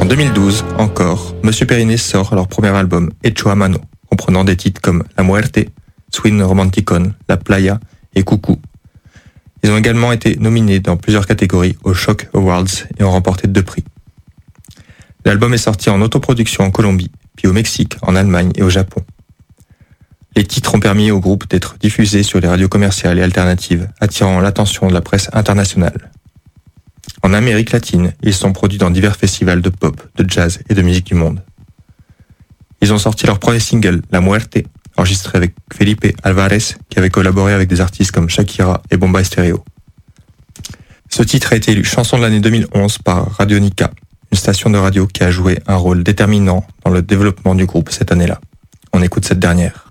En 2012, encore, Monsieur Periné sort leur premier album, Hecho a Mano, comprenant des titres comme La Muerte, Swing Romanticon, La Playa et Coucou. Ils ont également été nominés dans plusieurs catégories aux Shock Awards et ont remporté 2 prix. L'album est sorti en autoproduction en Colombie, puis au Mexique, en Allemagne et au Japon. Les titres ont permis au groupe d'être diffusés sur les radios commerciales et alternatives, attirant l'attention de la presse internationale. En Amérique latine, ils sont produits dans divers festivals de pop, de jazz et de musique du monde. Ils ont sorti leur premier single, La Muerte, enregistré avec Felipe Alvarez, qui avait collaboré avec des artistes comme Shakira et Bomba Estéreo. Ce titre a été élu chanson de l'année 2011 par Radionica, une station de radio qui a joué un rôle déterminant dans le développement du groupe cette année-là. On écoute cette dernière.